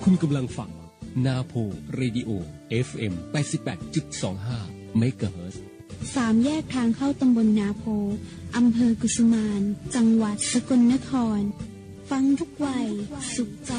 คุณกำลังฟังนาโพเรดิโอ FM 88.25 เมกะเฮิรตซ์ 3 แยกทางเข้าตำบลนาโพอำเภอกุสุมานจังหวัดสกลนครฟังทุกวัยสุขใจ